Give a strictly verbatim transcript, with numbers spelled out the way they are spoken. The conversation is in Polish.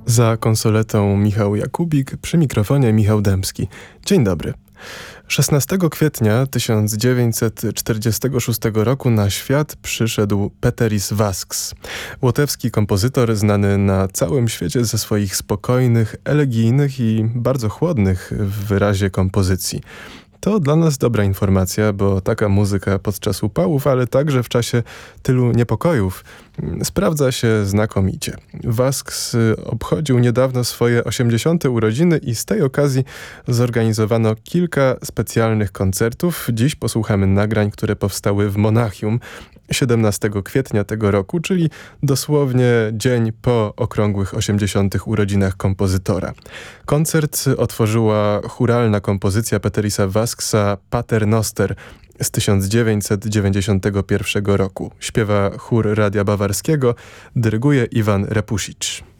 Za konsoletą Michał Jakubik, przy mikrofonie Michał Dębski. Dzień dobry. szesnastego kwietnia tysiąc dziewięćset czterdziestego szóstego roku na świat przyszedł Peteris Vasks. Łotewski kompozytor znany na całym świecie ze swoich spokojnych, elegijnych i bardzo chłodnych w wyrazie kompozycji. To dla nas dobra informacja, bo taka muzyka podczas upałów, ale także w czasie tylu niepokojów sprawdza się znakomicie. Vasks obchodził niedawno swoje osiemdziesiąte urodziny i z tej okazji zorganizowano kilka specjalnych koncertów. Dziś posłuchamy nagrań, które powstały w Monachium siedemnastego kwietnia tego roku, czyli dosłownie dzień po okrągłych osiemdziesiątych urodzinach kompozytora. Koncert otworzyła chóralna kompozycja Peterisa Vasksa Pater Noster z tysiąc dziewięćset dziewięćdziesiątego pierwszego roku. Śpiewa chór Radia Bawarskiego, dyryguje Iwan Repusic.